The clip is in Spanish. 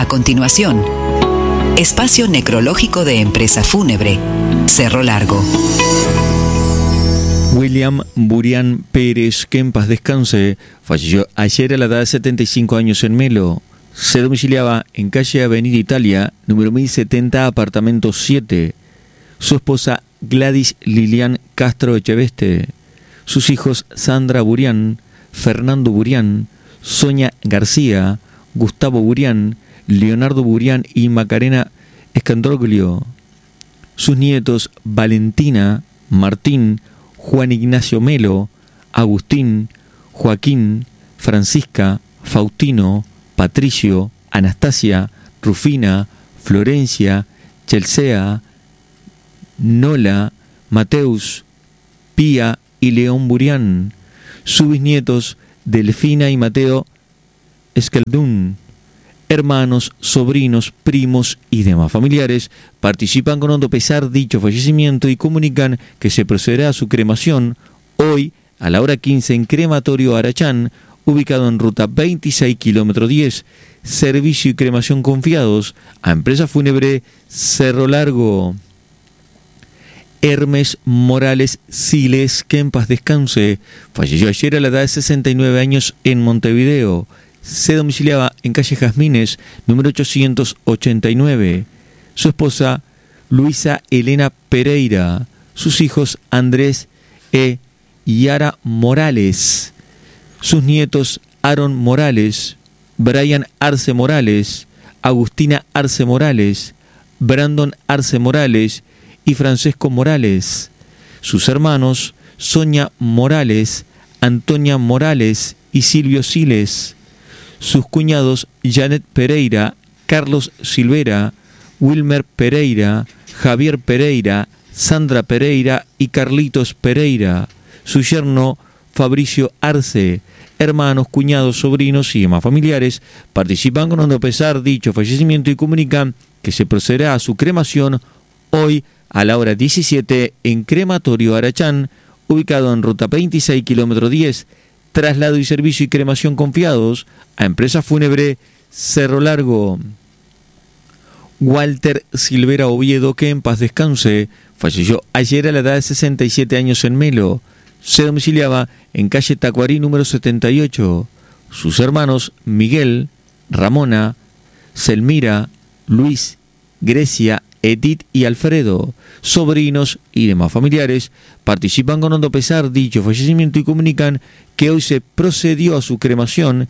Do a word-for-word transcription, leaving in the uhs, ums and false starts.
A continuación, espacio necrológico de Empresa Fúnebre, Cerro Largo. William Burián Pérez, que en paz descanse, falleció ayer a la edad de setenta y cinco años en Melo. Se domiciliaba en calle Avenida Italia, número mil setenta, apartamento siete. Su esposa Gladys Lilian Castro Echeveste. Sus hijos Sandra Burián, Fernando Burián, Sonia García, Gustavo Burián, Leonardo Burián y Macarena Escandroglio. Sus nietos Valentina, Martín, Juan Ignacio Melo, Agustín, Joaquín, Francisca, Faustino, Patricio, Anastasia, Rufina, Florencia, Chelsea, Nola, Mateus, Pía y León Burián. Sus bisnietos Delfina y Mateo Escaldún. Hermanos, sobrinos, primos y demás familiares participan con hondo pesar dicho fallecimiento y comunican que se procederá a su cremación hoy a la hora quince en Crematorio Arachán, ubicado en ruta veintiséis, kilómetro diez. Servicio y cremación confiados a Empresa Fúnebre Cerro Largo. Hermes Morales Siles, que en paz descanse, falleció ayer a la edad de sesenta y nueve años en Montevideo. Se domiciliaba en calle Jazmines, número ochocientos ochenta y nueve. Su esposa, Luisa Elena Pereira. Sus hijos, Andrés e Yara Morales. Sus nietos, Aaron Morales, Brian Arce Morales, Agustina Arce Morales, Brandon Arce Morales y Francesco Morales. Sus hermanos, Sonia Morales, Antonia Morales y Silvio Siles. Sus cuñados Janet Pereira, Carlos Silvera, Wilmer Pereira, Javier Pereira, Sandra Pereira y Carlitos Pereira. Su yerno Fabricio Arce. Hermanos, cuñados, sobrinos y demás familiares participan con hondo pesar dicho fallecimiento y comunican que se procederá a su cremación hoy a la hora diecisiete en Crematorio Arachán, ubicado en ruta veintiséis, kilómetro diez. Traslado y servicio y cremación confiados a Empresa Fúnebre Cerro Largo. Walter Silvera Oviedo, que en paz descanse, falleció ayer a la edad de sesenta y siete años en Melo. Se domiciliaba en calle Tacuarí número setenta y ocho. Sus hermanos Miguel, Ramona, Selmira, Luis, Grecia, Edith y Alfredo, sobrinos y demás familiares participan con hondo pesar dicho fallecimiento y comunican que hoy se procedió a su cremación